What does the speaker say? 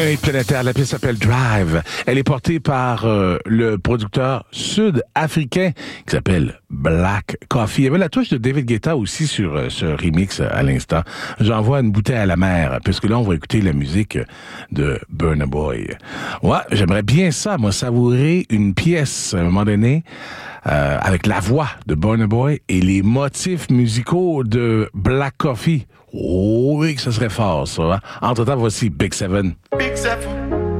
Un planétaire, la pièce s'appelle Drive. Elle est portée par le producteur sud-africain qui s'appelle Black Coffee. Il y avait la touche de David Guetta aussi sur ce remix à l'instant. J'envoie une bouteille à la mer, puisque là, on va écouter la musique de Burna Boy. Ouais, j'aimerais bien ça, moi, savourer une pièce à un moment donné avec la voix de Burna Boy et les motifs musicaux de Black Coffee. Oh oui, que ce serait fort, ça. Hein? Entre-temps, voici Big Seven. Big Seven.